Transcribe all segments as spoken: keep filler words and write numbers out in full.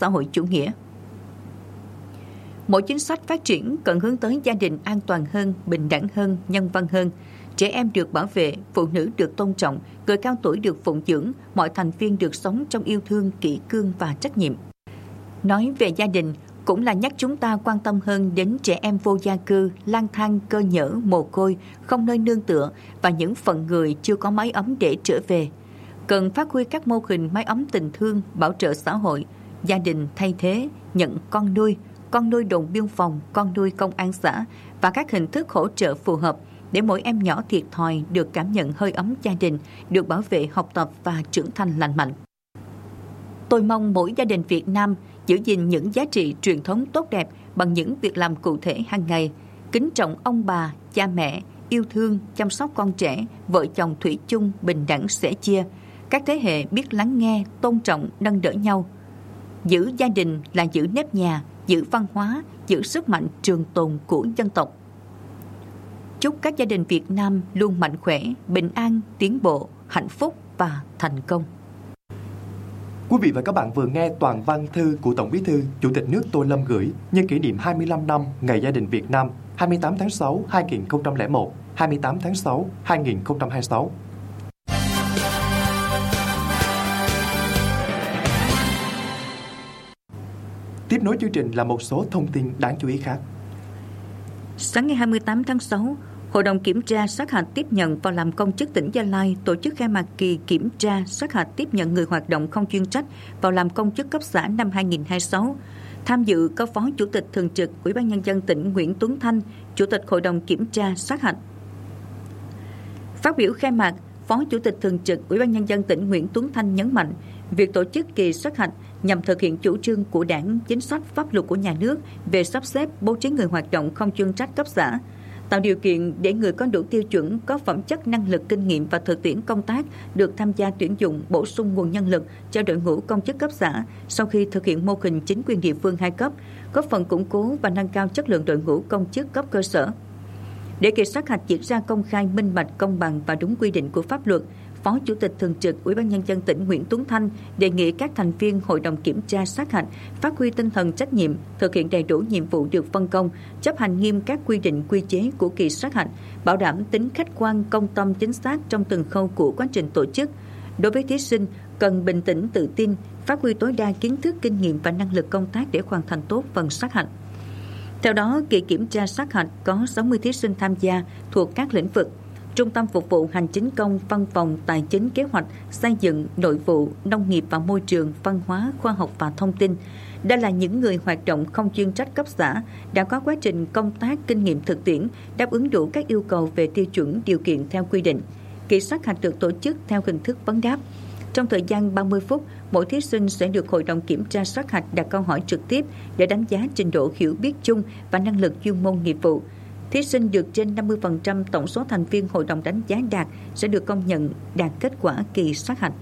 xã hội chủ nghĩa. Mỗi chính sách phát triển cần hướng tới gia đình an toàn hơn, bình đẳng hơn, nhân văn hơn. Trẻ em được bảo vệ, phụ nữ được tôn trọng, người cao tuổi được phụng dưỡng, mọi thành viên được sống trong yêu thương, kỷ cương và trách nhiệm. Nói về gia đình, cũng là nhắc chúng ta quan tâm hơn đến trẻ em vô gia cư, lang thang, cơ nhỡ, mồ côi, không nơi nương tựa và những phận người chưa có mái ấm để trở về. Cần phát huy các mô hình mái ấm tình thương, bảo trợ xã hội, gia đình thay thế, nhận con nuôi, con nuôi đồn biên phòng, con nuôi công an xã và các hình thức hỗ trợ phù hợp để mỗi em nhỏ thiệt thòi được cảm nhận hơi ấm gia đình, được bảo vệ, học tập và trưởng thành lành mạnh. Tôi mong mỗi gia đình Việt Nam giữ gìn những giá trị truyền thống tốt đẹp bằng những việc làm cụ thể hàng ngày, kính trọng ông bà, cha mẹ, yêu thương, chăm sóc con trẻ, vợ chồng thủy chung, bình đẳng sẻ chia. Các thế hệ biết lắng nghe, tôn trọng, nâng đỡ nhau. Giữ gia đình là giữ nếp nhà, giữ văn hóa, giữ sức mạnh trường tồn của dân tộc. Chúc các gia đình Việt Nam luôn mạnh khỏe, bình an, tiến bộ, hạnh phúc và thành công. Quý vị và các bạn vừa nghe toàn văn thư của Tổng Bí thư, Chủ tịch nước Tô Lâm gửi nhân kỷ niệm hai mươi lăm năm Ngày Gia đình Việt Nam hai mươi tám tháng sáu năm hai nghìn không trăm lẻ một, hai mươi tám tháng sáu năm hai nghìn không trăm hai mươi sáu. Tiếp nối chương trình là một số thông tin đáng chú ý khác. Sáng ngày hai mươi tám tháng sáu, Hội đồng Kiểm tra sát hạch tiếp nhận và làm công chức tỉnh Gia Lai tổ chức khai mạc kỳ kiểm tra sát hạch tiếp nhận người hoạt động không chuyên trách vào làm công chức cấp xã năm hai nghìn không trăm hai mươi sáu. Tham dự có Phó Chủ tịch Thường trực Ủy ban Nhân dân tỉnh Nguyễn Tuấn Thanh, Chủ tịch Hội đồng Kiểm tra sát hạch. Phát biểu khai mạc, Phó Chủ tịch Thường trực Ủy ban Nhân dân tỉnh Nguyễn Tuấn Thanh nhấn mạnh, việc tổ chức kỳ sát hạch nhằm thực hiện chủ trương của Đảng, chính sách pháp luật của nhà nước về sắp xếp bố trí người hoạt động không chuyên trách cấp xã, tạo điều kiện để người có đủ tiêu chuẩn, có phẩm chất, năng lực, kinh nghiệm và thực tiễn công tác được tham gia tuyển dụng, bổ sung nguồn nhân lực cho đội ngũ công chức cấp xã sau khi thực hiện mô hình chính quyền địa phương hai cấp, góp phần củng cố và nâng cao chất lượng đội ngũ công chức cấp cơ sở. Để kỳ sát hạch diễn ra công khai, minh bạch, công bằng và đúng quy định của pháp luật, Phó Chủ tịch Thường trực Ủy ban Nhân dân tỉnh Nguyễn Tuấn Thanh đề nghị các thành viên Hội đồng Kiểm tra sát hạch phát huy tinh thần trách nhiệm, thực hiện đầy đủ nhiệm vụ được phân công, chấp hành nghiêm các quy định quy chế của kỳ sát hạch, bảo đảm tính khách quan, công tâm, chính xác trong từng khâu của quá trình tổ chức. Đối với thí sinh, cần bình tĩnh, tự tin, phát huy tối đa kiến thức, kinh nghiệm và năng lực công tác để hoàn thành tốt phần sát hạch. Theo đó, kỳ kiểm tra sát hạch có sáu mươi thí sinh tham gia thuộc các lĩnh vực: Trung tâm Phục vụ Hành chính công, Văn phòng, Tài chính, Kế hoạch, Xây dựng, Nội vụ, Nông nghiệp và Môi trường, Văn hóa, Khoa học và Thông tin. Đây là những người hoạt động không chuyên trách cấp xã, đã có quá trình công tác, kinh nghiệm thực tiễn, đáp ứng đủ các yêu cầu về tiêu chuẩn, điều kiện theo quy định. Kỳ sát hạch được tổ chức theo hình thức vấn đáp. Trong thời gian ba mươi phút, mỗi thí sinh sẽ được Hội đồng Kiểm tra sát hạch đặt câu hỏi trực tiếp để đánh giá trình độ hiểu biết chung và năng lực chuyên môn nghiệp vụ. Thí sinh được trên năm mươi phần trăm tổng số thành viên hội đồng đánh giá đạt sẽ được công nhận đạt kết quả kỳ sát hạch.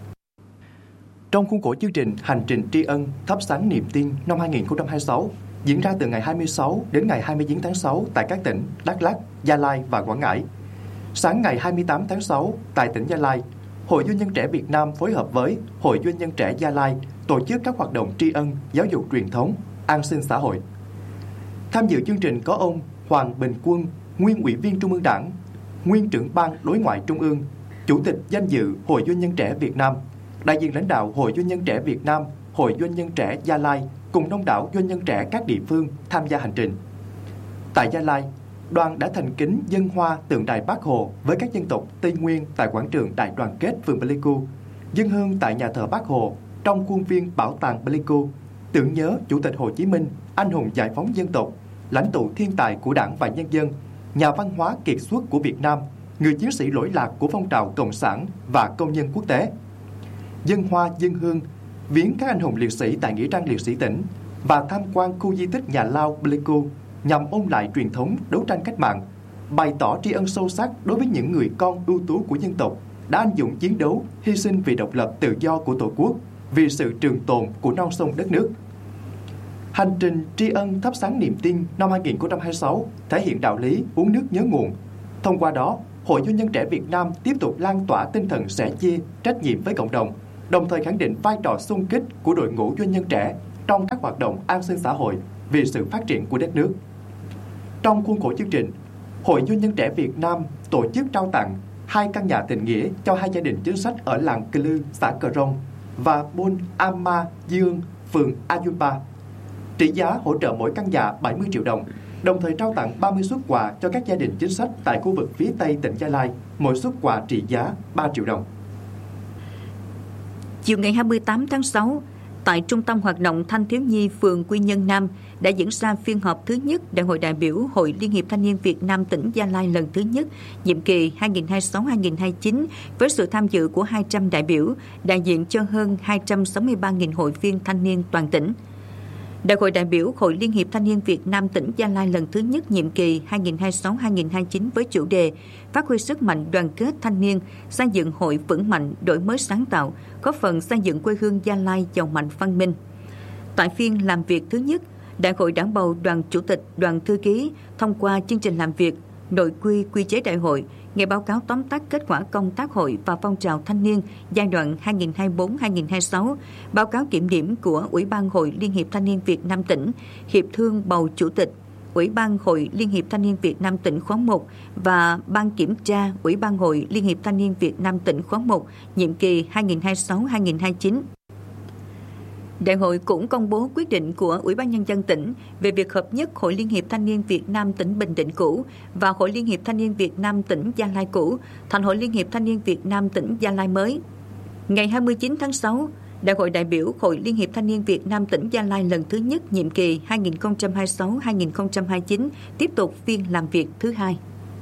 Trong khuôn khổ chương trình Hành trình tri ân thắp sáng niềm tin năm hai nghìn không trăm hai mươi sáu diễn ra từ ngày hai mươi sáu đến ngày hai mươi chín tháng sáu tại các tỉnh Đắk Lắk, Gia Lai và Quảng Ngãi. Sáng ngày hai mươi tám tháng sáu tại tỉnh Gia Lai, Hội Doanh nhân trẻ Việt Nam phối hợp với Hội Doanh nhân trẻ Gia Lai tổ chức các hoạt động tri ân, giáo dục truyền thống, an sinh xã hội. Tham dự chương trình có ông Hoàng Bình Quân, nguyên Ủy viên Trung ương Đảng, nguyên trưởng ban Đối ngoại Trung ương, Chủ tịch danh dự Hội Doanh nhân trẻ Việt Nam, đại diện lãnh đạo Hội Doanh nhân trẻ Việt Nam, Hội Doanh nhân trẻ Gia Lai cùng đông đảo doanh nhân trẻ các địa phương tham gia hành trình. Tại Gia Lai, đoàn đã thành kính dâng hoa tượng đài Bác Hồ với các dân tộc Tây Nguyên tại quảng trường Đại đoàn kết phường Pleiku, dâng hương tại nhà thờ Bác Hồ trong khuôn viên bảo tàng Pleiku, tưởng nhớ Chủ tịch Hồ Chí Minh, anh hùng giải phóng dân tộc, lãnh tụ thiên tài của Đảng và nhân dân, nhà văn hóa kiệt xuất của Việt Nam, người chiến sĩ lỗi lạc của phong trào cộng sản và công nhân quốc tế. Dâng hoa dâng hương, viếng các anh hùng liệt sĩ tại nghĩa trang liệt sĩ tỉnh và tham quan khu di tích nhà lao Pleiku nhằm ôn lại truyền thống đấu tranh cách mạng, bày tỏ tri ân sâu sắc đối với những người con ưu tú của dân tộc đã anh dũng chiến đấu, hy sinh vì độc lập tự do của Tổ quốc, vì sự trường tồn của non sông đất nước. Hành trình tri ân thắp sáng niềm tin năm hai nghìn không trăm hai mươi sáu thể hiện đạo lý uống nước nhớ nguồn. Thông qua đó, Hội Doanh nhân trẻ Việt Nam tiếp tục lan tỏa tinh thần sẻ chia, trách nhiệm với cộng đồng, đồng thời khẳng định vai trò xung kích của đội ngũ doanh nhân trẻ trong các hoạt động an sinh xã hội vì sự phát triển của đất nước. Trong khuôn khổ chương trình, Hội Doanh nhân trẻ Việt Nam tổ chức trao tặng hai căn nhà tình nghĩa cho hai gia đình chính sách ở làng Cờ Lư, xã Cờ Rông và Buôn Ama Dương, phường Ayunpa. Trị giá hỗ trợ mỗi căn nhà bảy mươi triệu đồng, đồng thời trao tặng ba mươi suất quà cho các gia đình chính sách tại khu vực phía Tây tỉnh Gia Lai, mỗi suất quà trị giá ba triệu đồng. Chiều ngày hai mươi tám tháng sáu, tại Trung tâm Hoạt động Thanh thiếu nhi phường Quy Nhơn Nam đã diễn ra phiên họp thứ nhất Đại hội đại biểu Hội Liên hiệp Thanh niên Việt Nam tỉnh Gia Lai lần thứ nhất, nhiệm kỳ hai nghìn không trăm hai mươi sáu đến hai nghìn không trăm hai mươi chín, với sự tham dự của hai trăm đại biểu, đại diện cho hơn hai trăm sáu mươi ba nghìn hội viên thanh niên toàn tỉnh. Đại hội đại biểu Hội Liên hiệp Thanh niên Việt Nam tỉnh Gia Lai lần thứ nhất nhiệm kỳ hai nghìn không trăm hai mươi sáu đến hai nghìn không trăm hai mươi chín với chủ đề phát huy sức mạnh đoàn kết thanh niên, xây dựng hội vững mạnh, đổi mới sáng tạo, góp phần xây dựng quê hương Gia Lai giàu mạnh văn minh. Tại phiên làm việc thứ nhất, Đại hội đã bầu đoàn chủ tịch, đoàn thư ký, thông qua chương trình làm việc, nội quy, quy chế đại hội, nghe báo cáo tóm tắt kết quả công tác hội và phong trào thanh niên giai đoạn hai nghìn không trăm hai mươi bốn đến hai nghìn không trăm hai mươi sáu, báo cáo kiểm điểm của Ủy ban Hội Liên hiệp Thanh niên Việt Nam tỉnh, Hiệp thương bầu chủ tịch, Ủy ban Hội Liên hiệp Thanh niên Việt Nam tỉnh khóa một và Ban kiểm tra Ủy ban Hội Liên hiệp Thanh niên Việt Nam tỉnh khóa một, nhiệm kỳ hai nghìn không trăm hai mươi sáu đến hai nghìn không trăm hai mươi chín. Đại hội cũng công bố quyết định của Ủy ban Nhân dân tỉnh về việc hợp nhất Hội Liên hiệp Thanh niên Việt Nam tỉnh Bình Định cũ và Hội Liên hiệp Thanh niên Việt Nam tỉnh Gia Lai cũ thành Hội Liên hiệp Thanh niên Việt Nam tỉnh Gia Lai mới. Ngày hai mươi chín tháng sáu, Đại hội đại biểu Hội Liên hiệp Thanh niên Việt Nam tỉnh Gia Lai lần thứ nhất nhiệm kỳ hai nghìn không trăm hai mươi sáu đến hai nghìn không trăm hai mươi chín tiếp tục phiên làm việc thứ hai.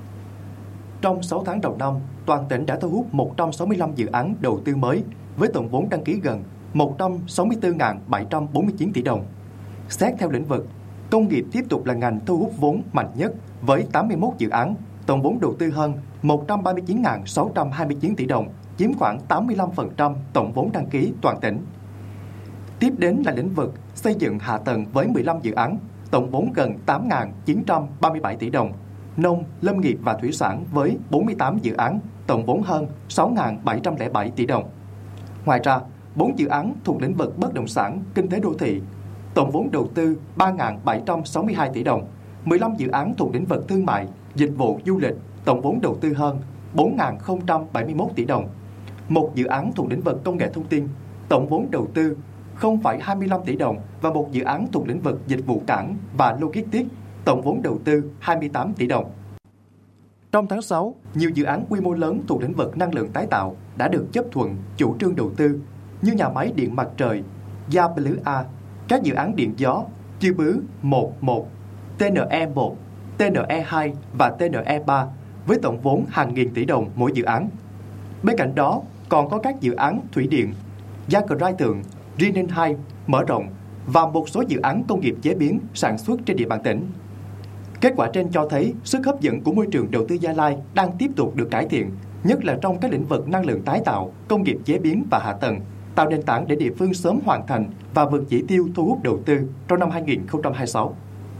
Trong sáu tháng đầu năm, toàn tỉnh đã thu hút một trăm sáu mươi lăm dự án đầu tư mới với tổng vốn đăng ký gần một trăm sáu mươi tư nghìn bảy trăm bốn mươi chín tỷ đồng. Xét theo lĩnh vực, công nghiệp tiếp tục là ngành thu hút vốn mạnh nhất với tám mươi mốt dự án, tổng vốn đầu tư hơn một trăm ba mươi chín nghìn sáu trăm hai mươi chín tỷ đồng, chiếm khoảng tám mươi lăm phần trăm tổng vốn đăng ký toàn tỉnh. Tiếp đến là lĩnh vực xây dựng hạ tầng với mười lăm dự án, tổng vốn gần tám nghìn chín trăm ba mươi bảy tỷ đồng, nông, lâm nghiệp và thủy sản với bốn mươi tám dự án, tổng vốn hơn sáu nghìn bảy trăm lẻ bảy tỷ đồng. Ngoài ra, bốn dự án thuộc lĩnh vực bất động sản, kinh tế đô thị, tổng vốn đầu tư ba nghìn bảy trăm sáu mươi hai tỷ đồng, mười lăm dự án thuộc lĩnh vực thương mại, dịch vụ du lịch, tổng vốn đầu tư hơn bốn nghìn không trăm bảy mươi mốt tỷ đồng, một dự án thuộc lĩnh vực công nghệ thông tin, tổng vốn đầu tư không phẩy hai mươi lăm tỷ đồng và một dự án thuộc lĩnh vực dịch vụ cảng và logistics, tổng vốn đầu tư hai mươi tám tỷ đồng. Trong tháng sáu, nhiều dự án quy mô lớn thuộc lĩnh vực năng lượng tái tạo đã được chấp thuận chủ trương đầu tư như nhà máy điện mặt trời Gia Lứ A, các dự án điện gió Chư Bứ một một, T N E một, T N E hai và T N E ba với tổng vốn hàng nghìn tỷ đồng mỗi dự án. Bên cạnh đó, còn có các dự án thủy điện Gia Cờ Rai Tượng, Rinen hai mở rộng và một số dự án công nghiệp chế biến, sản xuất trên địa bàn tỉnh. Kết quả trên cho thấy sức hấp dẫn của môi trường đầu tư Gia Lai đang tiếp tục được cải thiện, nhất là trong các lĩnh vực năng lượng tái tạo, công nghiệp chế biến và hạ tầng, tạo nền tảng để địa phương sớm hoàn thành và vượt chỉ tiêu thu hút đầu tư trong năm hai nghìn không trăm hai mươi sáu.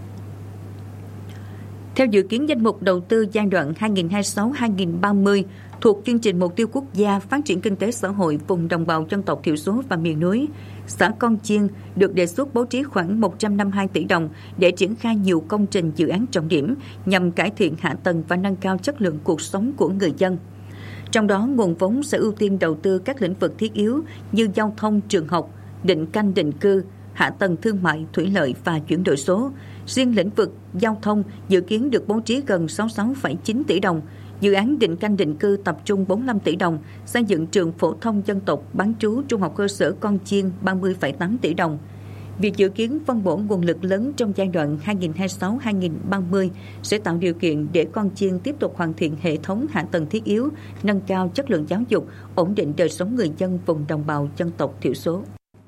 Theo dự kiến danh mục đầu tư giai đoạn hai nghìn không trăm hai mươi sáu đến hai nghìn không trăm ba mươi thuộc chương trình mục tiêu quốc gia phát triển kinh tế xã hội vùng đồng bào dân tộc thiểu số và miền núi, xã Con Chiên được đề xuất bố trí khoảng một trăm năm mươi hai tỷ đồng để triển khai nhiều công trình dự án trọng điểm nhằm cải thiện hạ tầng và nâng cao chất lượng cuộc sống của người dân. Trong đó, nguồn vốn sẽ ưu tiên đầu tư các lĩnh vực thiết yếu như giao thông, trường học, định canh định cư, hạ tầng thương mại, thủy lợi và chuyển đổi số. Riêng lĩnh vực giao thông dự kiến được bố trí gần sáu mươi sáu phẩy chín tỷ đồng. Dự án định canh định cư tập trung bốn mươi lăm tỷ đồng, xây dựng trường phổ thông dân tộc bán trú trung học cơ sở Con Chiên ba mươi phẩy tám tỷ đồng. Việc dự kiến phân bổ nguồn lực lớn trong giai đoạn hai nghìn không trăm hai mươi sáu đến hai nghìn không trăm ba mươi sẽ tạo điều kiện để Con Chiên tiếp tục hoàn thiện hệ thống hạ tầng thiết yếu, nâng cao chất lượng giáo dục, ổn định đời sống người dân vùng đồng bào dân tộc thiểu số.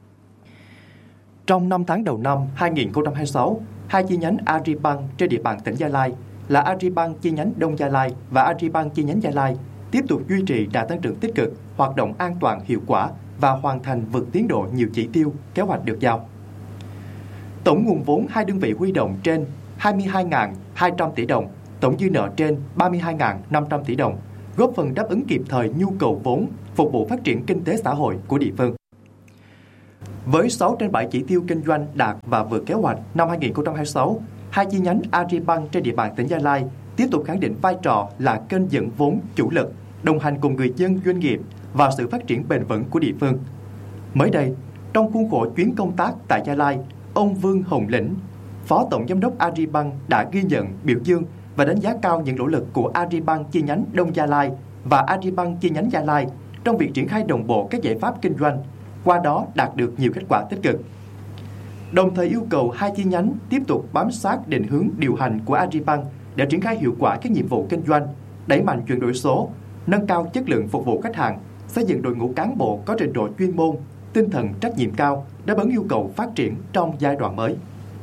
Trong năm tháng đầu năm hai nghìn không trăm hai mươi sáu, hai chi nhánh Agribank trên địa bàn tỉnh Gia Lai là Agribank chi nhánh Đông Gia Lai và Agribank chi nhánh Gia Lai tiếp tục duy trì đà tăng trưởng tích cực, hoạt động an toàn, hiệu quả và hoàn thành vượt tiến độ nhiều chỉ tiêu kế hoạch được giao. Tổng nguồn vốn hai đơn vị huy động trên hai mươi hai nghìn hai trăm tỷ đồng, tổng dư nợ trên ba mươi hai nghìn năm trăm tỷ đồng, góp phần đáp ứng kịp thời nhu cầu vốn, phục vụ phát triển kinh tế xã hội của địa phương. Với sáu trên bảy chỉ tiêu kinh doanh đạt và vượt kế hoạch năm hai nghìn không trăm hai mươi sáu, hai chi nhánh Agribank trên địa bàn tỉnh Gia Lai tiếp tục khẳng định vai trò là kênh dẫn vốn chủ lực, đồng hành cùng người dân doanh nghiệp và sự phát triển bền vững của địa phương. Mới đây, trong khuôn khổ chuyến công tác tại Gia Lai, ông Vương Hồng Lĩnh, Phó Tổng Giám đốc Agribank đã ghi nhận, biểu dương và đánh giá cao những nỗ lực của Agribank chi nhánh Đông Gia Lai và Agribank chi nhánh Gia Lai trong việc triển khai đồng bộ các giải pháp kinh doanh, qua đó đạt được nhiều kết quả tích cực. Đồng thời yêu cầu hai chi nhánh tiếp tục bám sát định hướng điều hành của Agribank để triển khai hiệu quả các nhiệm vụ kinh doanh, đẩy mạnh chuyển đổi số, nâng cao chất lượng phục vụ khách hàng, xây dựng đội ngũ cán bộ có trình độ chuyên môn, tinh thần trách nhiệm cao, đáp ứng yêu cầu phát triển trong giai đoạn mới.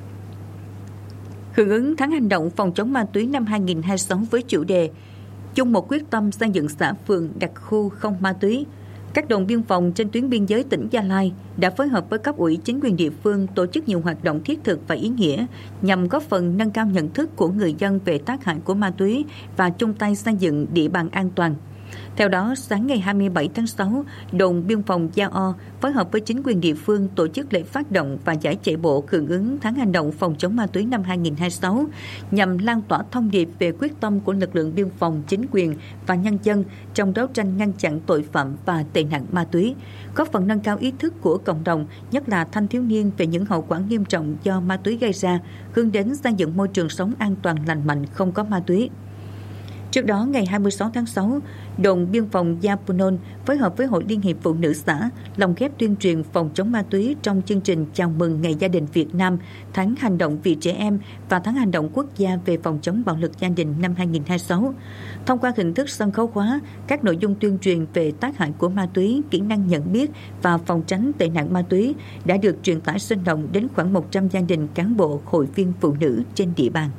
Hưởng ứng tháng hành động phòng chống ma túy năm hai nghìn không trăm hai mươi sáu với chủ đề chung một quyết tâm xây dựng xã phường đặc khu không ma túy, các đồn biên phòng trên tuyến biên giới tỉnh Gia Lai đã phối hợp với cấp ủy chính quyền địa phương tổ chức nhiều hoạt động thiết thực và ý nghĩa nhằm góp phần nâng cao nhận thức của người dân về tác hại của ma túy và chung tay xây dựng địa bàn an toàn. Theo đó, sáng ngày hai mươi bảy tháng sáu, đồn biên phòng Gia O phối hợp với chính quyền địa phương tổ chức lễ phát động và giải chạy bộ hưởng ứng tháng hành động phòng chống ma túy năm hai nghìn không trăm hai mươi sáu nhằm lan tỏa thông điệp về quyết tâm của lực lượng biên phòng, chính quyền và nhân dân trong đấu tranh ngăn chặn tội phạm và tệ nạn ma túy, góp phần nâng cao ý thức của cộng đồng, nhất là thanh thiếu niên về những hậu quả nghiêm trọng do ma túy gây ra, hướng đến xây dựng môi trường sống an toàn lành mạnh không có ma túy. Trước đó, ngày hai mươi sáu tháng sáu, đồn biên phòng Gia Punon phối hợp với Hội Liên hiệp Phụ nữ xã lồng ghép tuyên truyền phòng chống ma túy trong chương trình chào mừng Ngày Gia đình Việt Nam, tháng hành động vì trẻ em và tháng hành động quốc gia về phòng chống bạo lực gia đình năm hai nghìn không trăm hai mươi sáu. Thông qua hình thức sân khấu hóa, các nội dung tuyên truyền về tác hại của ma túy, kỹ năng nhận biết và phòng tránh tệ nạn ma túy đã được truyền tải sinh động đến khoảng một trăm gia đình cán bộ, hội viên phụ nữ trên địa bàn.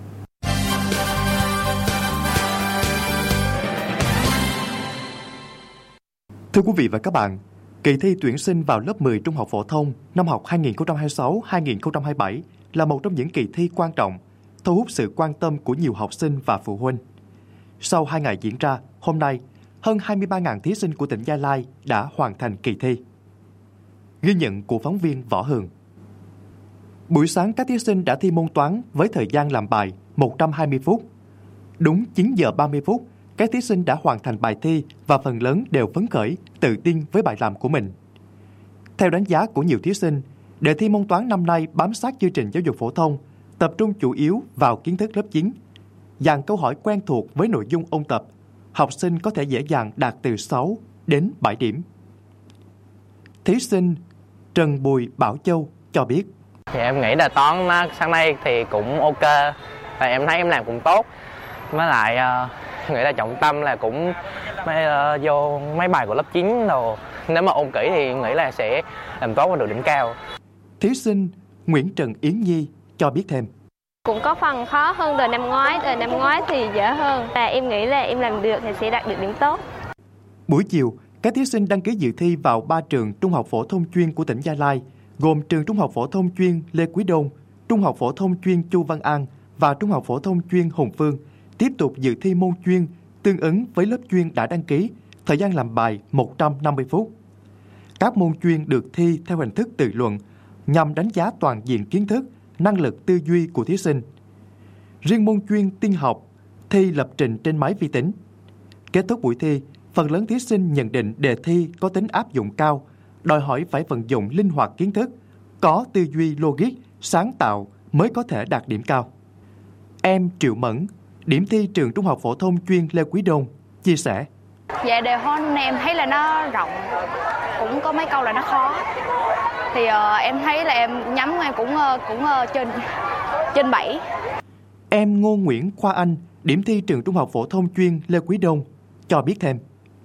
Thưa quý vị và các bạn, kỳ thi tuyển sinh vào lớp mười trung học phổ thông năm học hai nghìn không trăm hai mươi sáu hai nghìn không trăm hai mươi bảy là một trong những kỳ thi quan trọng, thu hút sự quan tâm của nhiều học sinh và phụ huynh. Sau hai ngày diễn ra, hôm nay, hơn hai mươi ba nghìn thí sinh của tỉnh Gia Lai đã hoàn thành kỳ thi. Ghi nhận của phóng viên Võ Hường. Buổi sáng, các thí sinh đã thi môn toán với thời gian làm bài một trăm hai mươi phút. Đúng chín giờ ba mươi phút, các thí sinh đã hoàn thành bài thi và phần lớn đều phấn khởi, tự tin với bài làm của mình. Theo đánh giá của nhiều thí sinh, đề thi môn toán năm nay bám sát chương trình giáo dục phổ thông, tập trung chủ yếu vào kiến thức lớp chín. Dàn câu hỏi quen thuộc với nội dung ôn tập, học sinh có thể dễ dàng đạt từ sáu đến bảy điểm. Thí sinh Trần Bùi Bảo Châu cho biết. Thì em nghĩ là toán nó sáng nay thì cũng ok, và em thấy em làm cũng tốt. Với lại uh, nghĩ là trọng tâm là cũng mấy, uh, vô mấy bài của lớp chín đồ. Nếu mà ôn kỹ thì nghĩ là sẽ làm tốt và được điểm cao. Thí sinh Nguyễn Trần Yến Nhi cho biết thêm. Cũng có phần khó hơn đời năm ngoái, đời năm ngoái thì dễ hơn. Và em nghĩ là em làm được thì sẽ đạt được điểm tốt. Buổi chiều, các thí sinh đăng ký dự thi vào ba trường trung học phổ thông chuyên của tỉnh Gia Lai, gồm trường Trung học phổ thông chuyên Lê Quý Đôn, Trung học phổ thông chuyên Chu Văn An và Trung học phổ thông chuyên Hùng Phương, tiếp tục dự thi môn chuyên tương ứng với lớp chuyên đã đăng ký, thời gian làm bài một trăm năm mươi phút. Các môn chuyên được thi theo hình thức tự luận nhằm đánh giá toàn diện kiến thức, năng lực tư duy của thí sinh. Riêng môn chuyên tin học thi lập trình trên máy vi tính. Kết thúc buổi thi, phần lớn thí sinh nhận định đề thi có tính áp dụng cao, đòi hỏi phải vận dụng linh hoạt kiến thức, có tư duy logic, sáng tạo mới có thể đạt điểm cao. Em Triệu Mẫn, điểm thi trường Trung học phổ thông chuyên Lê Quý Đôn, chia sẻ. Dạ, đề hôm nay em thấy là nó rộng, cũng có mấy câu là nó khó. Thì uh, em thấy là em nhắm em cũng uh, cũng uh, trên trên bảy. Em Ngô Nguyễn Khoa Anh, điểm thi trường Trung học phổ thông chuyên Lê Quý Đôn, cho biết thêm.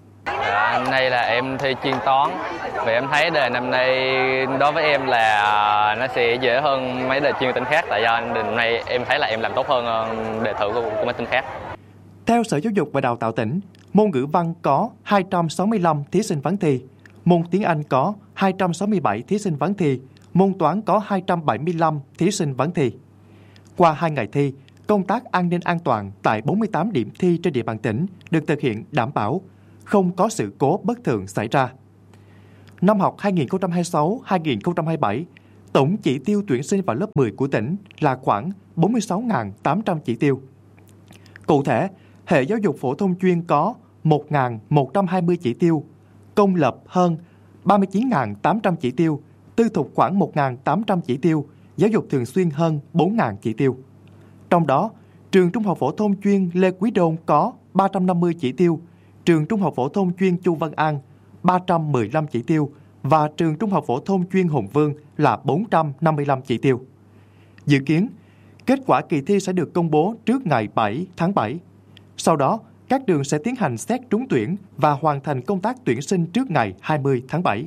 À, hôm nay là em thi chuyên toán. Vì em thấy đề năm nay đối với em là nó sẽ dễ hơn mấy đề chuyên tin khác. Tại do năm nay em thấy là em làm tốt hơn đề thử của, của mấy tin khác. Theo Sở Giáo dục và Đào tạo tỉnh, môn ngữ văn có hai trăm sáu mươi lăm thí sinh vắng thi, môn tiếng Anh có hai trăm sáu mươi bảy thí sinh vắng thi, môn toán có hai trăm bảy mươi lăm thí sinh vắng thi. Qua hai ngày thi, công tác an ninh an toàn tại bốn mươi tám điểm thi trên địa bàn tỉnh được thực hiện đảm bảo, không có sự cố bất thường xảy ra. năm học hai nghìn không trăm hai mươi sáu hai nghìn không trăm hai mươi bảy, tổng chỉ tiêu tuyển sinh vào lớp mười của tỉnh là khoảng bốn mươi sáu nghìn tám trăm chỉ tiêu. Cụ thể, hệ giáo dục phổ thông chuyên có một nghìn một trăm hai mươi chỉ tiêu, công lập hơn ba mươi chín nghìn tám trăm chỉ tiêu, tư thục khoảng một nghìn tám trăm chỉ tiêu, giáo dục thường xuyên hơn bốn nghìn chỉ tiêu. Trong đó, trường Trung học phổ thông chuyên Lê Quý Đôn có ba trăm năm mươi chỉ tiêu, trường Trung học phổ thông chuyên Chu Văn An ba trăm mười lăm chỉ tiêu và trường Trung học phổ thông chuyên Hùng Vương là bốn trăm năm mươi lăm chỉ tiêu. Dự kiến, kết quả kỳ thi sẽ được công bố trước ngày bảy tháng bảy. Sau đó, các trường sẽ tiến hành xét trúng tuyển và hoàn thành công tác tuyển sinh trước ngày hai mươi tháng bảy.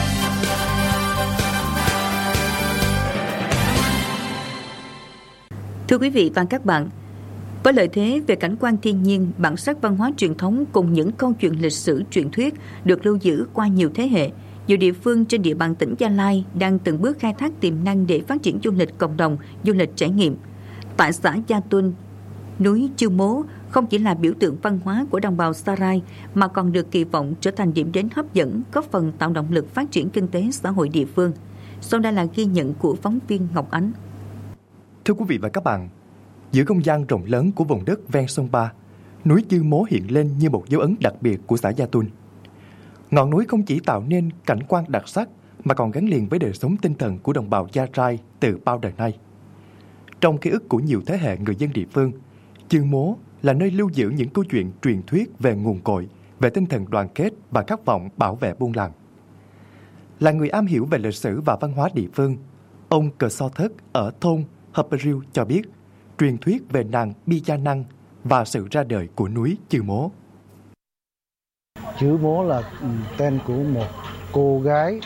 Thưa quý vị và các bạn, với lợi thế về cảnh quan thiên nhiên, bản sắc văn hóa truyền thống cùng những câu chuyện lịch sử truyền thuyết được lưu giữ qua nhiều thế hệ, nhiều địa phương trên địa bàn tỉnh Gia Lai đang từng bước khai thác tiềm năng để phát triển du lịch cộng đồng, du lịch trải nghiệm. Tại xã Gia Tuân, núi Chư Mố không chỉ là biểu tượng văn hóa của đồng bào Sa Rai mà còn được kỳ vọng trở thành điểm đến hấp dẫn, góp phần tạo động lực phát triển kinh tế xã hội địa phương. Sau đây là ghi nhận của phóng viên Ngọc Ánh. Thưa quý vị và các bạn, giữa không gian rộng lớn của vùng đất ven sông Ba, núi Chư Mố hiện lên như một dấu ấn đặc biệt của xã Gia Tuân. Ngọn núi không chỉ tạo nên cảnh quan đặc sắc mà còn gắn liền với đời sống tinh thần của đồng bào Gia Rai từ bao đời nay. Trong ký ức của nhiều thế hệ người dân địa phương, Chư Mố là nơi lưu giữ những câu chuyện truyền thuyết về nguồn cội, về tinh thần đoàn kết và khát vọng bảo vệ buôn làng. Là người am hiểu về lịch sử và văn hóa địa phương, ông Cờ So Thất ở thôn Hợp Riu cho biết truyền thuyết về nàng Bi Cha Năng và sự ra đời của núi Chư Mố. Chư Mố là tên của một cô gái.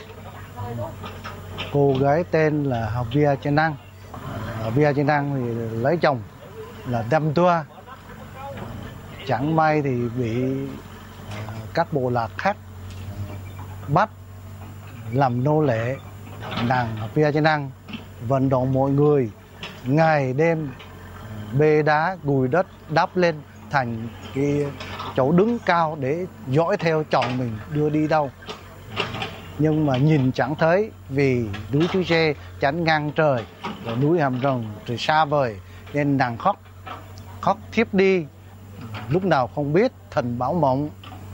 Cô gái tên là Hợp Bia Cha Năng. Bia Cha Năng thì lấy chồng là Đâm Tua. Chẳng may thì bị các bộ lạc khác bắt làm nô lệ. Nàng Bia Cha Năng vận động mọi người ngày đêm bê đá gùi đất đắp lên thành cái chỗ đứng cao để dõi theo chồng mình đưa đi đâu. Nhưng mà nhìn chẳng thấy vì núi Chư Sê chắn ngang trời và núi Hàm Rồng thì xa vời nên nàng khóc khóc thiếp đi, lúc nào không biết thần bảo mộng.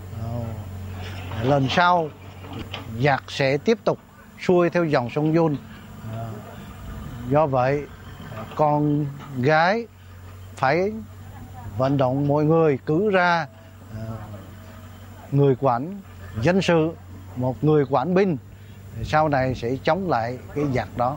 Lần sau giặc sẽ tiếp tục xuôi theo dòng sông Yôn. Do vậy con gái phải vận động mọi người cử ra người quản dân sự, một người quản binh sau này sẽ chống lại cái giặc đó.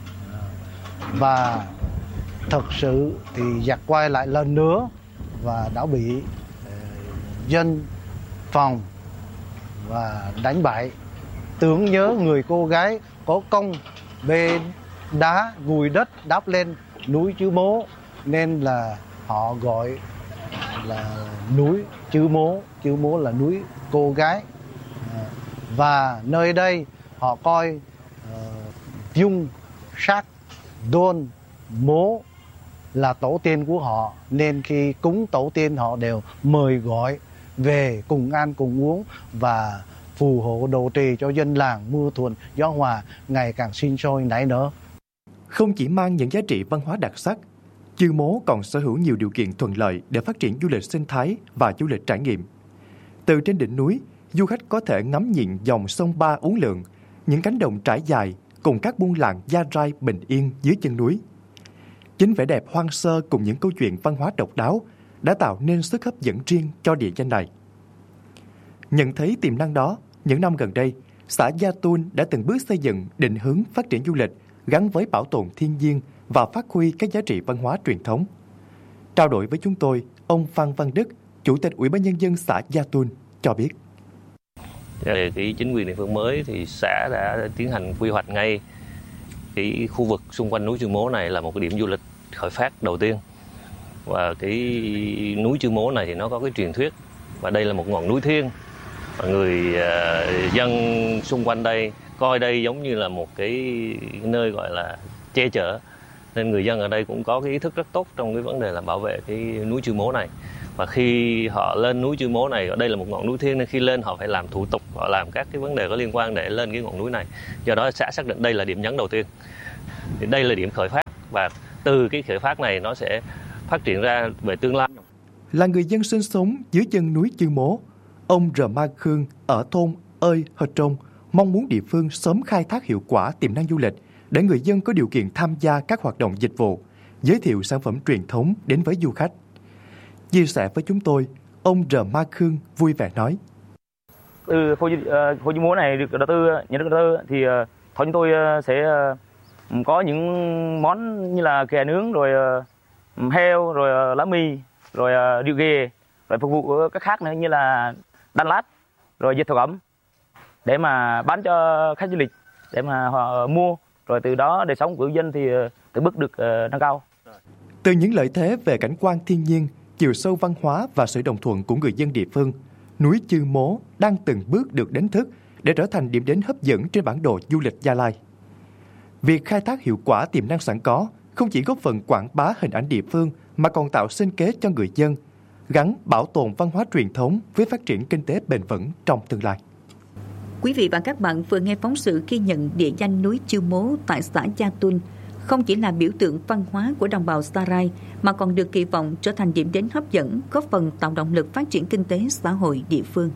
Và thực sự thì giặc quay lại lần nữa và đã bị dân phòng và đánh bại. Tưởng nhớ người cô gái có công bê đá gùi đất đắp lên núi Chư Mố nên là họ gọi là núi Chư Mố. Chư Mố là núi cô gái. Và nơi đây họ coi uh, dung sát đôn mố là tổ tiên của họ, nên khi cúng tổ tiên họ đều mời gọi về cùng ăn cùng uống và phù hộ độ trì cho dân làng mưa thuận gió hòa ngày càng sinh sôi nảy nở. Không chỉ mang những giá trị văn hóa đặc sắc, Chư Mố còn sở hữu nhiều điều kiện thuận lợi để phát triển du lịch sinh thái và du lịch trải nghiệm. Từ trên đỉnh núi, du khách có thể ngắm nhìn dòng sông Ba uốn lượn, những cánh đồng trải dài cùng các buôn làng Gia Rai bình yên dưới chân núi. Chính vẻ đẹp hoang sơ cùng những câu chuyện văn hóa độc đáo đã tạo nên sức hấp dẫn riêng cho địa danh này. Nhận thấy tiềm năng đó, những năm gần đây, xã Gia Tuân đã từng bước xây dựng định hướng phát triển du lịch gắn với bảo tồn thiên nhiên và phát huy các giá trị văn hóa truyền thống. Trao đổi với chúng tôi, ông Phan Văn Đức, Chủ tịch Ủy ban Nhân dân xã Gia Tuân cho biết. Về cái chính quyền địa phương mới thì xã đã tiến hành quy hoạch ngay cái khu vực xung quanh núi Chư Mố này là một cái điểm du lịch khởi phát đầu tiên. Và cái núi Chư Mố này thì nó có cái truyền thuyết và đây là một ngọn núi thiêng. Và người uh, dân xung quanh đây coi đây giống như là một cái nơi gọi là che chở, nên người dân ở đây cũng có cái ý thức rất tốt trong cái vấn đề là bảo vệ cái núi Chư Mố này. Và khi họ lên núi Chư Mố này, ở đây là một ngọn núi thiêng nên khi lên họ phải làm thủ tục, họ làm các cái vấn đề có liên quan để lên cái ngọn núi này. Do đó xã xác định đây là điểm nhấn đầu tiên. Thì đây là điểm khởi phát và từ cái khởi phát này nó sẽ phát triển ra về tương lai. Là người dân sinh sống dưới chân núi Chư Mố, ông R. Ma Khương ở thôn Ơi Hơ Trông mong muốn địa phương sớm khai thác hiệu quả tiềm năng du lịch để người dân có điều kiện tham gia các hoạt động dịch vụ, giới thiệu sản phẩm truyền thống đến với du khách. Chia sẻ với chúng tôi, ông R. Ma Khương vui vẻ nói: từ khu uh, Chư Mố này được đầu tư, nhà nước đầu tư thì uh, thôi chúng tôi uh, sẽ uh, có những món như là kè nướng, rồi uh, heo, rồi uh, lá mì, rồi uh, điệu ghề, rồi phục vụ các khác nữa như là đan lát, rồi dệt thổ cẩm để mà bán cho khách du lịch để mà họ mua, rồi từ đó đời sống của dân thì từng bước được uh, nâng cao. Từ những lợi thế về cảnh quan thiên nhiên, chiều sâu văn hóa và sự đồng thuận của người dân địa phương, núi Chư Mố đang từng bước được đánh thức để trở thành điểm đến hấp dẫn trên bản đồ du lịch Gia Lai. Việc khai thác hiệu quả tiềm năng sẵn có không chỉ góp phần quảng bá hình ảnh địa phương mà còn tạo sinh kế cho người dân, gắn bảo tồn văn hóa truyền thống với phát triển kinh tế bền vững trong tương lai. Quý vị và các bạn vừa nghe phóng sự ghi nhận địa danh núi Chư Mố tại xã Gia Tuân không chỉ là biểu tượng văn hóa của đồng bào Sa Rai mà còn được kỳ vọng trở thành điểm đến hấp dẫn, góp phần tạo động lực phát triển kinh tế xã hội địa phương.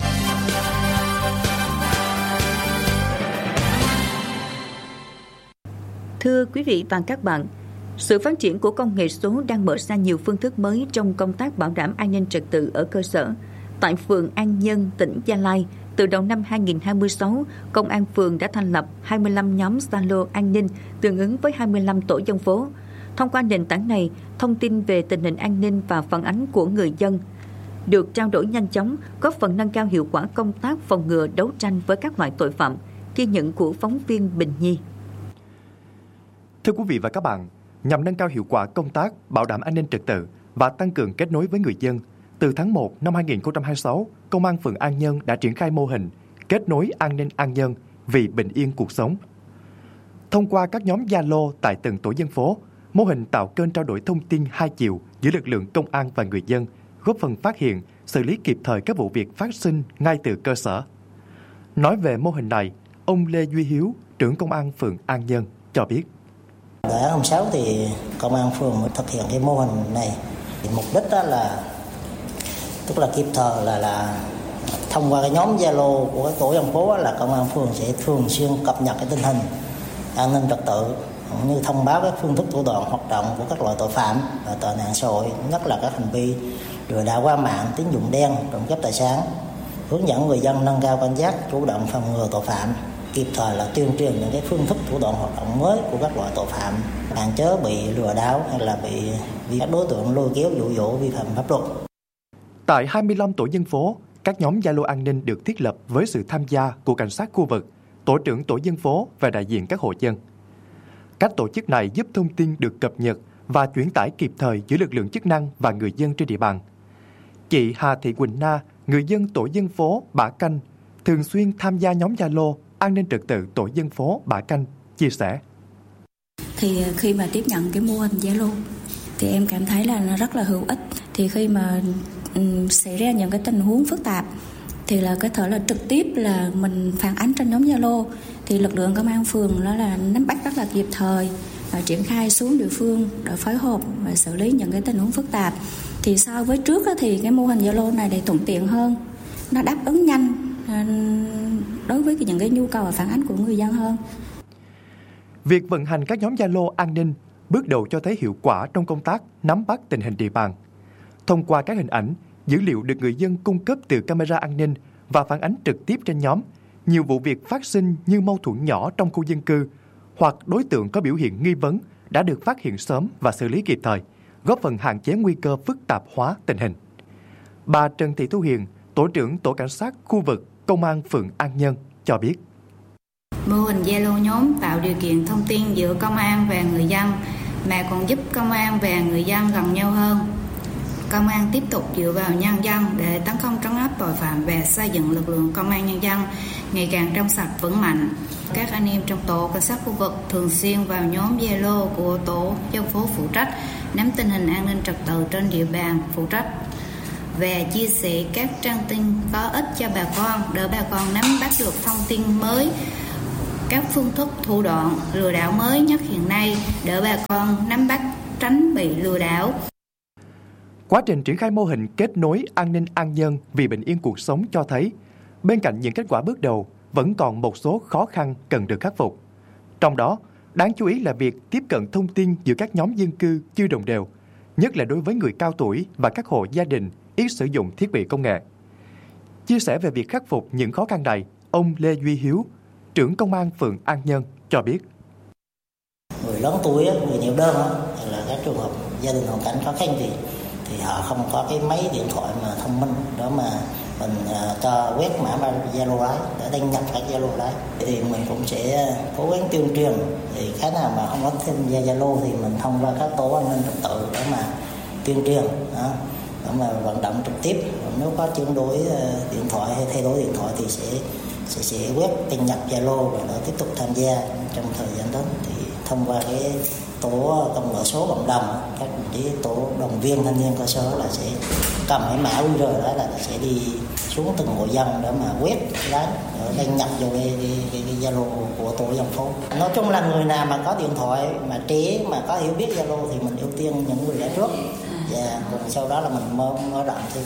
Thưa quý vị và các bạn, sự phát triển của công nghệ số đang mở ra nhiều phương thức mới trong công tác bảo đảm an ninh trật tự ở cơ sở. Tại phường An Nhân, tỉnh Gia Lai, từ đầu năm hai nghìn không trăm hai mươi sáu, Công an phường đã thành lập hai mươi lăm nhóm Zalo an ninh tương ứng với hai mươi lăm tổ dân phố. Thông qua nền tảng này, thông tin về tình hình an ninh và phản ánh của người dân được trao đổi nhanh chóng, góp phần nâng cao hiệu quả công tác phòng ngừa đấu tranh với các loại tội phạm. Ghi nhận của phóng viên Bình Nhi. Thưa quý vị và các bạn, nhằm nâng cao hiệu quả công tác bảo đảm an ninh trật tự và tăng cường kết nối với người dân, từ tháng một năm hai nghìn không trăm hai mươi sáu, Công an phường An Nhân đã triển khai mô hình kết nối an ninh an nhân vì bình yên cuộc sống. Thông qua các nhóm Zalo tại từng tổ dân phố, mô hình tạo kênh trao đổi thông tin hai chiều giữa lực lượng công an và người dân, góp phần phát hiện, xử lý kịp thời các vụ việc phát sinh ngay từ cơ sở. Nói về mô hình này, ông Lê Duy Hiếu, trưởng Công an phường An Nhân cho biết. Đề án không sáu thì Công an phường mới thực hiện cái mô hình này. Mục đích đó là tức là kịp thời là là thông qua cái nhóm Zalo của cái tổ dân phố là Công an phường sẽ thường xuyên cập nhật cái tình hình an ninh trật tự, cũng như thông báo các phương thức thủ đoạn hoạt động của các loại tội phạm và tệ nạn xã hội, nhất là các hành vi lừa đảo qua mạng, tín dụng đen, trộm cắp tài sản, hướng dẫn người dân nâng cao cảnh giác, chủ động phòng ngừa tội phạm, kịp thời là tuyên truyền những cái phương thức thủ đoạn hoạt động mới của các loại tội phạm, hạn chế bị lừa đảo hay là bị, bị các đối tượng lôi kéo dụ dỗ vi phạm pháp luật. Tại hai mươi lăm tổ dân phố, các nhóm Zalo an ninh được thiết lập với sự tham gia của cảnh sát khu vực, tổ trưởng tổ dân phố và đại diện các hộ dân. Các tổ chức này giúp thông tin được cập nhật và chuyển tải kịp thời giữa lực lượng chức năng và người dân trên địa bàn. Chị Hà Thị Quỳnh Na, người dân tổ dân phố Bả Canh, thường xuyên tham gia nhóm Zalo an ninh trật tự tổ dân phố Bả Canh, chia sẻ. Thì khi mà tiếp nhận cái mô hình Zalo thì em cảm thấy là nó rất là hữu ích. Thì khi mà um, xảy ra những cái tình huống phức tạp thì là có thể là trực tiếp là mình phản ánh trên nhóm Zalo, thì lực lượng công an phường đó là nắm bắt rất là kịp thời và triển khai xuống địa phương để phối hợp và xử lý những cái tình huống phức tạp. Thì so với trước đó, thì cái mô hình Zalo này thì thuận tiện hơn, nó đáp ứng nhanh đối với những cái nhu cầu và phản ánh của người dân hơn. Việc vận hành các nhóm Zalo an ninh bước đầu cho thấy hiệu quả trong công tác nắm bắt tình hình địa bàn. Thông qua các hình ảnh, dữ liệu được người dân cung cấp từ camera an ninh và phản ánh trực tiếp trên nhóm, nhiều vụ việc phát sinh như mâu thuẫn nhỏ trong khu dân cư hoặc đối tượng có biểu hiện nghi vấn đã được phát hiện sớm và xử lý kịp thời, góp phần hạn chế nguy cơ phức tạp hóa tình hình. Bà Trần Thị Thu Hiền, tổ trưởng tổ cảnh sát khu vực Công an phường An Nhân cho biết. Mô hình Zalo nhóm tạo điều kiện thông tin giữa công an và người dân, mà còn giúp công an và người dân gần nhau hơn. Công an tiếp tục dựa vào nhân dân để tấn công trấn áp tội phạm và xây dựng lực lượng công an nhân dân ngày càng trong sạch vững mạnh. Các anh em trong tổ cảnh sát khu vực thường xuyên vào nhóm Zalo của tổ dân phố phụ trách, nắm tình hình an ninh trật tự trên địa bàn phụ trách. và chia sẻ các trang tin có ích cho bà con để bà con nắm bắt được thông tin mới, các phương thức thủ đoạn lừa đảo mới nhất hiện nay để bà con nắm bắt tránh bị lừa đảo. Quá trình triển khai mô hình kết nối an ninh an nhân vì bình yên cuộc sống cho thấy, bên cạnh những kết quả bước đầu, vẫn còn một số khó khăn cần được khắc phục. Trong đó, đáng chú ý là việc tiếp cận thông tin giữa các nhóm dân cư chưa đồng đều, nhất là đối với người cao tuổi và các hộ gia đình ít sử dụng thiết bị công nghệ. Chia sẻ về việc khắc phục những khó khăn này, ông Lê Duy Hiếu, trưởng công an phường An Nhân cho biết. Người lớn tuổi, người neo đơn hay là các trường hợp gia đình hoàn cảnh khó khăn thì thì họ không có cái máy điện thoại mà thông minh đó mà mình uh, cho quét mã Zalo lái để đăng nhập các Zalo lái, thì mình cũng sẽ cố gắng tuyên truyền. Thì cái nào mà không có thêm gia Zalo thì mình thông qua các tổ an ninh trật tự để mà tuyên truyền đó, để mà vận động trực tiếp. Nếu có chuyển đổi uh, điện thoại hay thay đổi điện thoại thì sẽ sẽ sẽ quét đăng nhập Zalo và để tiếp tục tham gia trong thời gian đến. Thì thông qua cái tổ công nghệ số cộng đồng, các cái tổ đồng viên thanh niên cơ sở là sẽ cầm cái mã quy rờ đó là sẽ đi xuống từng hộ dân để mà quét đó, đăng nhập vào cái cái cái Zalo của tổ dân phố. Nói chung là người nào mà có điện thoại mà trẻ mà có hiểu biết Zalo thì mình ưu tiên những người đã trước, và rồi sau đó là mình mở mở rộng thêm.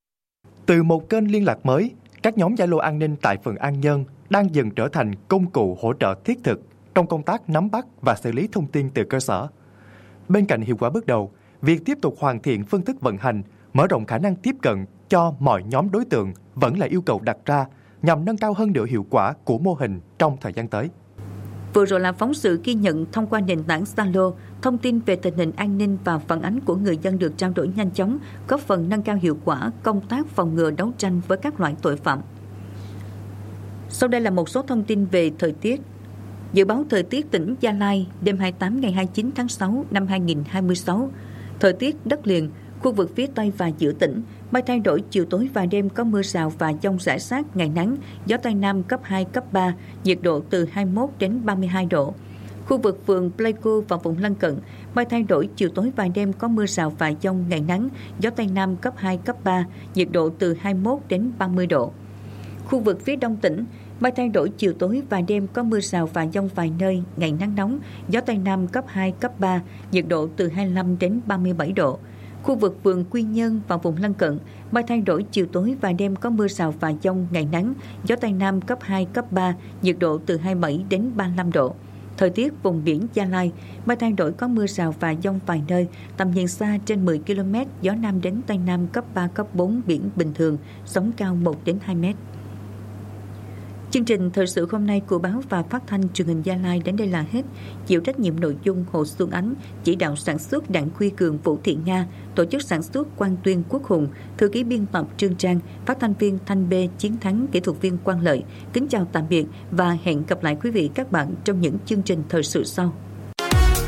Từ một kênh liên lạc mới, các nhóm Zalo an ninh tại phường An Nhân đang dần trở thành công cụ hỗ trợ thiết thực trong công tác nắm bắt và xử lý thông tin từ cơ sở. Bên cạnh hiệu quả bước đầu, việc tiếp tục hoàn thiện phương thức vận hành, mở rộng khả năng tiếp cận cho mọi nhóm đối tượng vẫn là yêu cầu đặt ra nhằm nâng cao hơn nữa hiệu quả của mô hình trong thời gian tới. Vừa rồi là phóng sự ghi nhận thông qua nền tảng Zalo, thông tin về tình hình an ninh và phản ánh của người dân được trao đổi nhanh chóng, góp phần nâng cao hiệu quả công tác phòng ngừa đấu tranh với các loại tội phạm. Sau đây là một số thông tin về thời tiết. Dự báo thời tiết tỉnh Gia Lai đêm hai mươi tám ngày hai mươi chín tháng sáu năm hai nghìn không trăm hai mươi sáu. Thời tiết đất liền, khu vực phía Tây và giữa tỉnh, mây thay đổi, chiều tối và đêm có mưa rào và dông rải rác, ngày nắng, gió Tây Nam cấp hai, cấp ba, nhiệt độ từ hai mươi mốt đến ba mươi hai độ. Khu vực phường Pleiku và vùng lân cận, mây thay đổi, chiều tối và đêm có mưa rào và dông, ngày nắng, gió Tây Nam cấp hai, cấp ba, nhiệt độ từ hai mươi mốt đến ba mươi độ. Khu vực phía Đông tỉnh, mây thay đổi, chiều tối và đêm có mưa rào và dông vài nơi, ngày nắng nóng, gió Tây Nam cấp hai, cấp ba, nhiệt độ từ hai mươi lăm đến ba mươi bảy độ. Khu vực phường Quy Nhơn và vùng lân cận, mây thay đổi, chiều tối và đêm có mưa rào và dông, ngày nắng, gió Tây Nam cấp hai, cấp ba, nhiệt độ từ hai mươi bảy đến ba mươi lăm độ. Thời tiết vùng biển Gia Lai, mây thay đổi, có mưa rào và dông vài nơi, tầm nhìn xa trên mười ki lô mét, gió Nam đến Tây Nam cấp ba, cấp bốn, biển bình thường, sóng cao một đến hai mét. Chương trình thời sự hôm nay của báo và phát thanh truyền hình Gia Lai đến đây là hết. Chịu trách nhiệm nội dung Hồ Xuân Ánh, chỉ đạo sản xuất Đặng Khuy Cường, Vũ Thị Nga, tổ chức sản xuất Quang Tuyên, Quốc Hùng, thư ký biên tập Trương Trang, phát thanh viên Thanh Bê, Chiến Thắng, kỹ thuật viên Quang Lợi. Kính chào tạm biệt và hẹn gặp lại quý vị các bạn trong những chương trình thời sự sau.